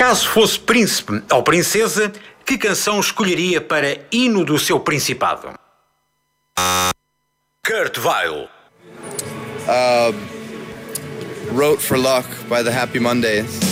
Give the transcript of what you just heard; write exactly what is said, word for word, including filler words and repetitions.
Caso fosse príncipe ou princesa, que canção escolheria para hino do seu principado? Kurt Weill. Uh, Wrote for Luck by the Happy Mondays.